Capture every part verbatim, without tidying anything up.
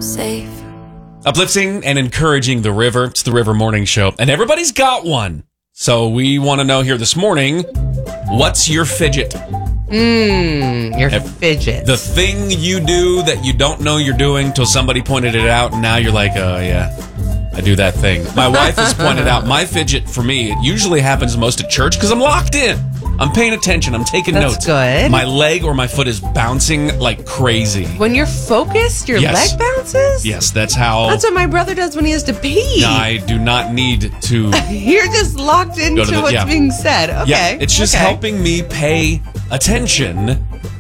safe. Uplifting and encouraging the river. It's the River Morning Show. And everybody's got one. So we want to know here this morning, what's your fidget? Mmm, your Have- fidget. The thing you do that you don't know you're doing till somebody pointed it out, and now you're like, oh, yeah, I do that thing. My wife has pointed out my fidget for me. It usually happens most at church because I'm locked in. I'm paying attention. I'm taking That's notes. good. My leg or my foot is bouncing like crazy. When you're focused, your Yes. leg bounces? Yes, that's how. That's what my brother does when he has to pee. I do not need to. You're just locked into the- what's yeah. being said. Okay. Yeah, it's just okay. helping me pay attention,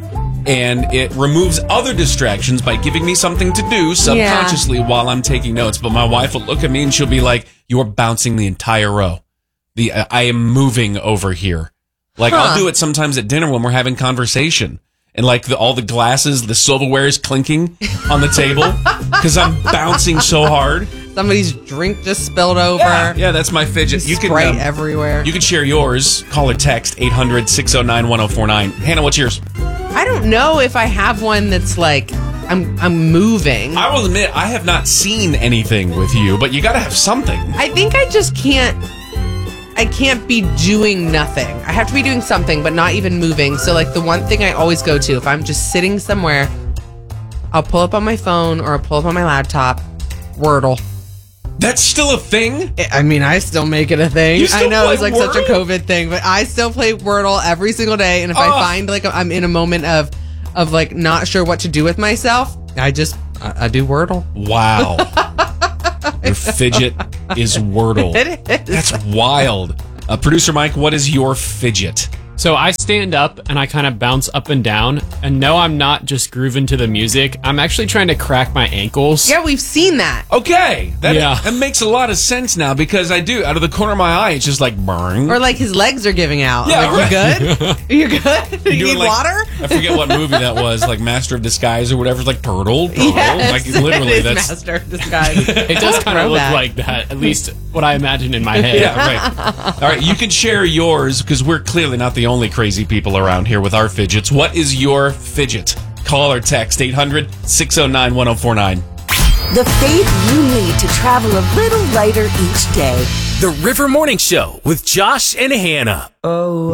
and it removes other distractions by giving me something to do subconsciously while I'm taking notes. But my wife will look at me and she'll be like, "You're bouncing the entire row. The uh, I am moving over here." Like Huh. I'll do it sometimes at dinner when we're having conversation. And like the, all the glasses, the silverware is clinking on the table because I'm bouncing so hard. Somebody's drink just spilled over. Yeah, yeah, that's my fidget. You can Sprite um, everywhere. You can share yours. Call or text eight hundred, six oh nine, one oh four nine. Hannah, what's yours? I don't know if I have one that's like I'm I'm moving. I will admit, I have not seen anything with you, but you got to have something. I think I just can't I can't be doing nothing. I have to be doing something, but not even moving. So like the one thing I always go to, if I'm just sitting somewhere, I'll pull up on my phone or I'll pull up on my laptop, Wordle. That's still a thing? I mean, I still make it a thing. You still I know play it's like such a Wordle? COVID thing, but I still play Wordle every single day. And if Oh. I find like I'm in a moment of, of like not sure what to do with myself, I just I, I do Wordle. Wow. Your fidget is Wordle. It is. That's wild. Uh, Producer Mike, what is your fidget? So I stand up and I kind of bounce up and down. And no, I'm not just grooving to the music. I'm actually trying to crack my ankles. Yeah, we've seen that. Okay. That, Yeah. that makes a lot of sense now because I do. Out of the corner of my eye, it's just like burn. Or like his legs are giving out. Yeah, like, right. you good? You good? You doing need like- water? I forget what movie that was, like Master of Disguise or whatever. It's like Purtle. Purtle. Yes, Like literally, it is that's. Master of Disguise. It does kind of look Throwback. like that, at least what I imagine in my head. Yeah, right. All right, you can share yours because we're clearly not the only crazy people around here with our fidgets. What is your fidget? Call or text eight hundred, six oh nine, one oh four nine. The faith you need to travel a little lighter each day. The River Morning Show with Josh and Hannah. Oh.